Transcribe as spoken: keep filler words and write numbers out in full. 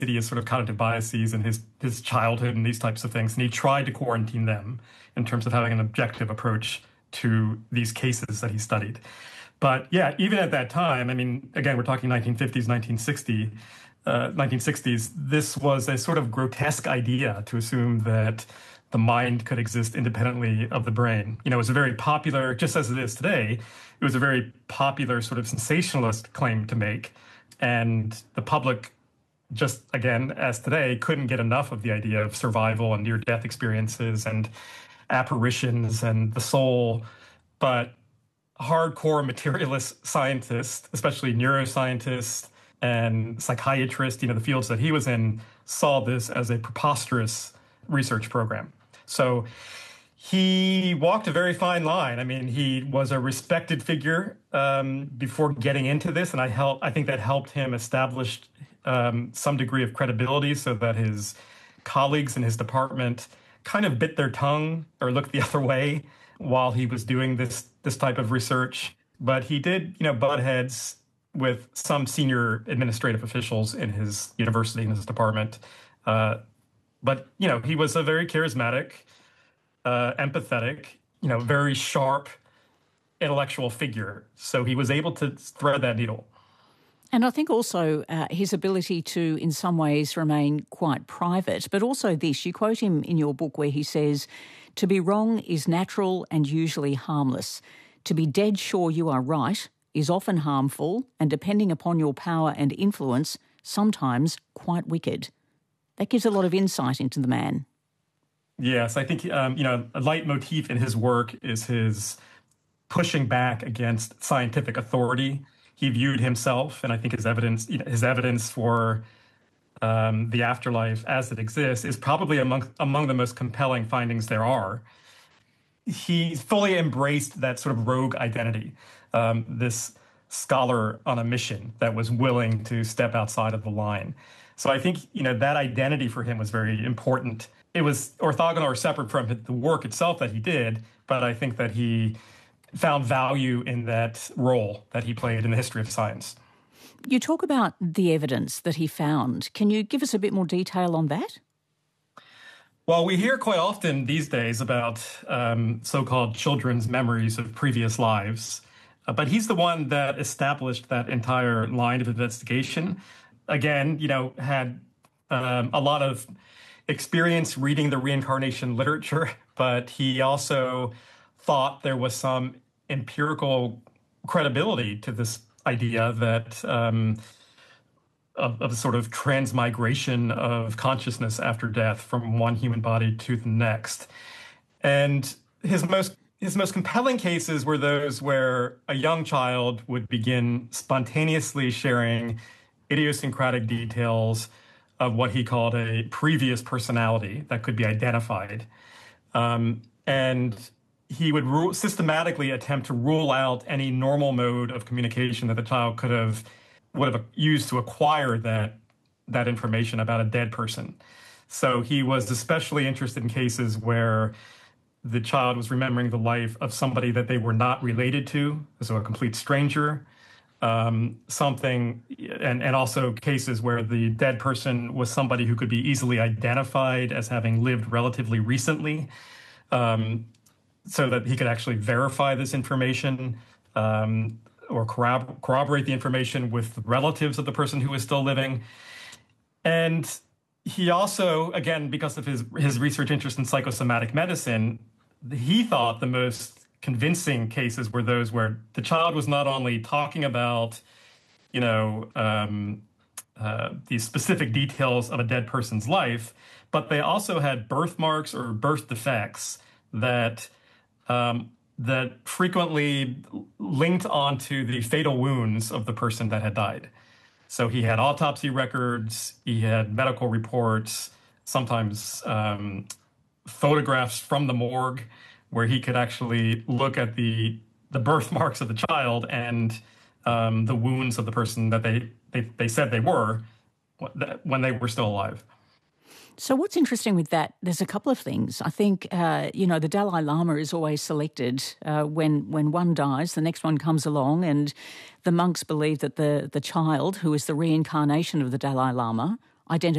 insidious sort of cognitive biases in his, his childhood and these types of things. And he tried to quarantine them in terms of having an objective approach to these cases that he studied. But yeah, even at that time, I mean, again, we're talking nineteen fifties, nineteen sixty, uh, nineteen sixties, this was a sort of grotesque idea to assume that the mind could exist independently of the brain. You know, it was a very popular, just as it is today, it was a very popular sort of sensationalist claim to make. And the public, just again, as today, couldn't get enough of the idea of survival and near-death experiences and apparitions and the soul. But hardcore materialist scientists, especially neuroscientists and psychiatrists, you know, the fields that he was in, saw this as a preposterous research program. So he walked a very fine line. I mean, he was a respected figure um, before getting into this, and I help. I think that helped him establish um, some degree of credibility so that his colleagues in his department kind of bit their tongue or looked the other way while he was doing this this type of research. But he did, you know, butt heads with some senior administrative officials in his university, in his department. Uh, but, you know, he was a very charismatic, uh, empathetic, you know, very sharp intellectual figure. So he was able to thread that needle. And I think also uh, his ability to, in some ways, remain quite private, but also this, you quote him in your book where he says, "To be wrong is natural and usually harmless. To be dead sure you are right is often harmful and, depending upon your power and influence, sometimes quite wicked." That gives a lot of insight into the man. Yes, I think, um, you know, a leitmotif in his work is his pushing back against scientific authority. He viewed himself, and I think his evidence, you know, his evidence for um, the afterlife as it exists is probably among among the most compelling findings there are. He fully embraced that sort of rogue identity, um, this scholar on a mission that was willing to step outside of the line. So I think, you know, that identity for him was very important. It was orthogonal or separate from the work itself that he did, but I think that he found value in that role that he played in the history of science. You talk about the evidence that he found. Can you give us a bit more detail on that? Well, we hear quite often these days about um, so-called children's memories of previous lives, uh, but he's the one that established that entire line of investigation. Again, you know, had um, a lot of experience reading the reincarnation literature, but he also thought there was some empirical credibility to this idea that um, of, of a sort of transmigration of consciousness after death from one human body to the next. And his most his most compelling cases were those where a young child would begin spontaneously sharing idiosyncratic details of what he called a previous personality that could be identified. Um, and he would ru- systematically attempt to rule out any normal mode of communication that the child could have would have used to acquire that that information about a dead person. So he was especially interested in cases where the child was remembering the life of somebody that they were not related to, so a complete stranger. Um, something, and, and also cases where the dead person was somebody who could be easily identified as having lived relatively recently, um, so that he could actually verify this information um, or corrobor- corroborate the information with relatives of the person who is still living. And he also, again, because of his, his research interest in psychosomatic medicine, he thought the most convincing cases were those where the child was not only talking about, you know, um, uh, these specific details of a dead person's life, but they also had birthmarks or birth defects that um, that frequently linked onto the fatal wounds of the person that had died. So he had autopsy records, he had medical reports, sometimes um, photographs from the morgue, where he could actually look at the the birthmarks of the child and um, the wounds of the person that they, they, they said they were when they were still alive. So what's interesting with that, there's a couple of things. I think, uh, you know, the Dalai Lama is always selected uh, when when one dies, the next one comes along, and the monks believe that the, the child, who is the reincarnation of the Dalai Lama, identify